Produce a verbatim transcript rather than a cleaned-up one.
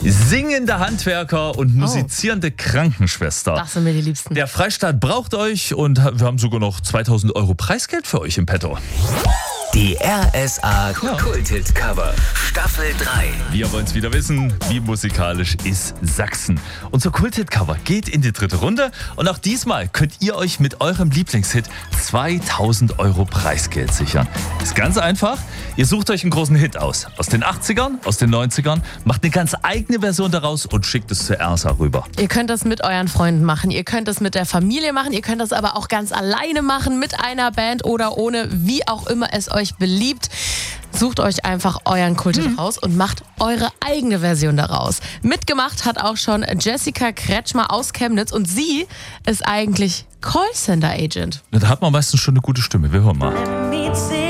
Singende Handwerker und musizierende oh. Krankenschwester. Das sind mir die Liebsten. Der Freistaat braucht euch und wir haben sogar noch zweitausend Euro Preisgeld für euch im Petto. Die R S A Kulthit Cover Staffel drei. Wir wollen es wieder wissen, wie musikalisch ist Sachsen. Unser Kulthit Cover geht in die dritte Runde und auch diesmal könnt ihr euch mit eurem Lieblingshit zweitausend Euro Preisgeld sichern. Ist ganz einfach, ihr sucht euch einen großen Hit aus. Aus den achtzigern, aus den neunzigern, macht eine ganz eigene Version daraus und schickt es zur R S A rüber. Ihr könnt das mit euren Freunden machen, ihr könnt das mit der Familie machen, ihr könnt das aber auch ganz alleine machen, mit einer Band oder ohne, wie auch immer es euch beliebt. Sucht euch einfach euren Kulthit hm. raus und macht eure eigene Version daraus. Mitgemacht hat auch schon Jessica Kretschmer aus Chemnitz und sie ist eigentlich Callcenter-Agent. Da hat man meistens schon eine gute Stimme. Wir hören mal.